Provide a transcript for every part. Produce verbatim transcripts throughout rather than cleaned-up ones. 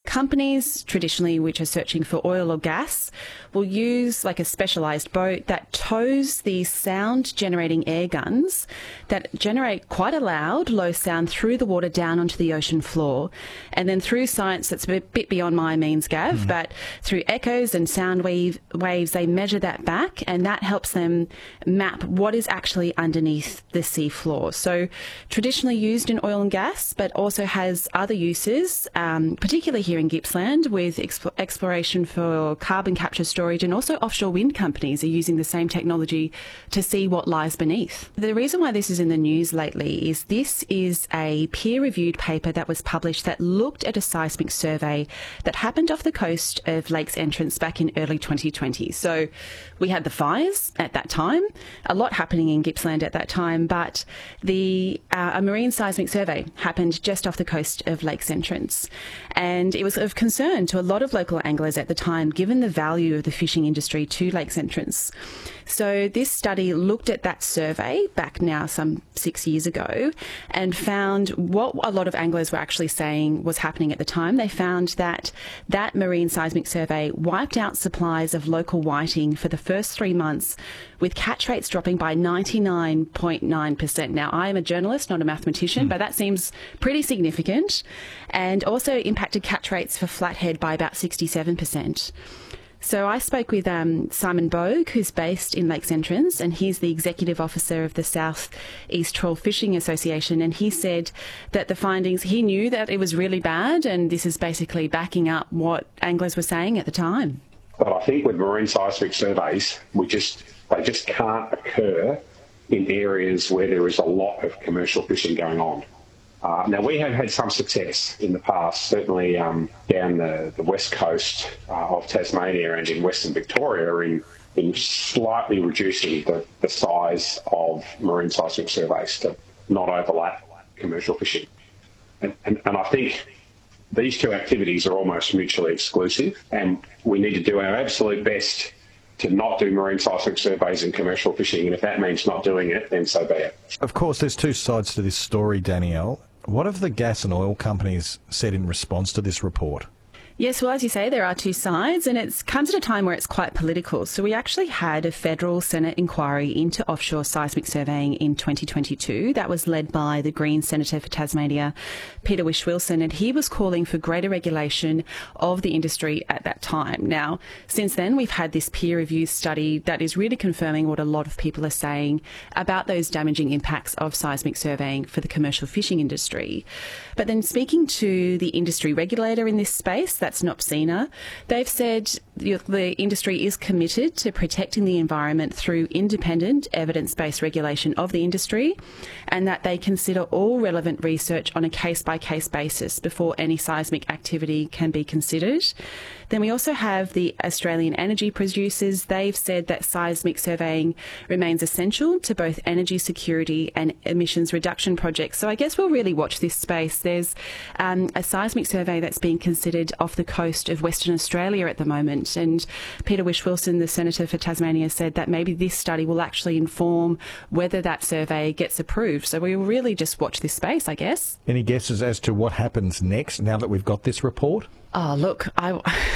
companies, traditionally which are searching for oil or gas, will use like a specialised boat that tows these sound-generating air guns that generate quite a loud, low sound through the water down onto the ocean floor. And then through science that's a bit beyond my means, Gav, mm. but through echoes and sound wave, waves, they measure that back, and that helps them map what is actually underneath the sea floor. So traditionally used in oil and gas, but also has other uses, um, particularly here in Gippsland with exp- exploration for carbon capture storage, and also offshore wind companies are using the same technology to see what lies beneath. The reason why this is in the news lately is this is a peer-reviewed paper that was published that looked at a seismic survey that happened off the coast of Lakes Entrance back in early twenty twenty. So we had the fires at that time, a lot happening in Gippsland at that time, but the uh, a marine seismic survey happened just off the coast of Lakes Entrance. And it was of concern to a lot of local anglers at the time, given the value of the fishing industry to Lakes Entrance. So this study looked at that survey back now some six years ago and found what a lot of anglers were actually saying was happening at the time. They found that that marine seismic survey wiped out supplies of local whiting for the first three months, with catch rates dropping by ninety-nine point nine percent. Now, I am a journalist, not a mathematician, mm. but that seems pretty significant, and also impacted catch rates for flathead by about sixty-seven percent. So I spoke with um, Simon Bogue, who's based in Lakes Entrance, and he's the executive officer of the South East Trawl Fishing Association, and he said that the findings, he knew that it was really bad, and this is basically backing up what anglers were saying at the time. But I think with marine seismic surveys, we just they just can't occur in areas where there is a lot of commercial fishing going on. Uh, now, we have had some success in the past, certainly um, down the, the west coast uh, of Tasmania and in Western Victoria, in, in slightly reducing the, the size of marine seismic surveys to not overlap commercial fishing. And, and, and I think these two activities are almost mutually exclusive, and we need to do our absolute best to not do marine seismic surveys in commercial fishing, and if that means not doing it, then so be it. Of course, there's two sides to this story, Danielle. What have the gas and oil companies said in response to this report? Yes, well, as you say, there are two sides, and it comes at a time where it's quite political. So we actually had a federal Senate inquiry into offshore seismic surveying in twenty twenty-two. That was led by the Green Senator for Tasmania, Peter Whish-Wilson, and he was calling for greater regulation of the industry at that time. Now, since then, we've had this peer-reviewed study that is really confirming what a lot of people are saying about those damaging impacts of seismic surveying for the commercial fishing industry. But then speaking to the industry regulator in this space, that's NOPSEMA, they've said the industry is committed to protecting the environment through independent, evidence-based regulation of the industry, and that they consider all relevant research on a case-by-case basis before any seismic activity can be considered. Then we also have the Australian energy producers. They've said that seismic surveying remains essential to both energy security and emissions reduction projects. So I guess we'll really watch this space. There's um, a seismic survey that's being considered off the coast of Western Australia at the moment, and Peter Whish-Wilson, the Senator for Tasmania, said that maybe this study will actually inform whether that survey gets approved. So we will really just watch this space, I guess. Any guesses as to what happens next now that we've got this report? Oh, look, I,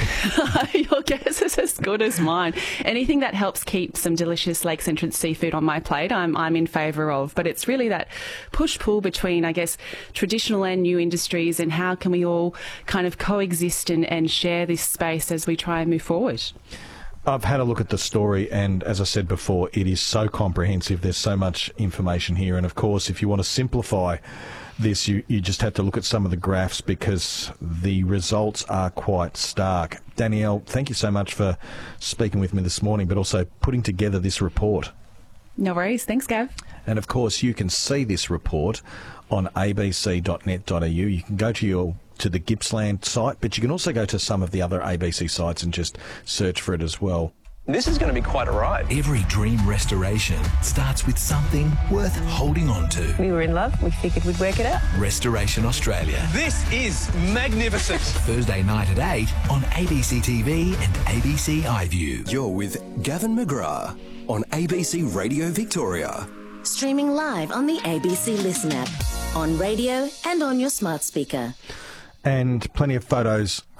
your guess is as good as mine. Anything that helps keep some delicious Lakes Entrance seafood on my plate, I'm I'm in favour of. But it's really that push-pull between, I guess, traditional and new industries, and how can we all kind of coexist and, and share this space as we try and move forward. I've had a look at the story, and as I said before, it is so comprehensive. There's so much information here. And, of course, if you want to simplify this, you, you just have to look at some of the graphs, because the results are quite stark. Danielle, thank you so much for speaking with me this morning, but also putting together this report. No worries. Thanks, Gav. And, of course, you can see this report on a b c dot net dot a u. You can go to your to the Gippsland site, but you can also go to some of the other A B C sites and just search for it as well. This is going to be quite a ride. Every dream restoration starts with something worth holding on to. We were in love. We figured we'd work it out. Restoration Australia. This is magnificent. Thursday night at eight on A B C T V and A B C iView. You're with Gavin McGrath on A B C Radio Victoria. Streaming live on the A B C Listen app, on radio and on your smart speaker. And plenty of photos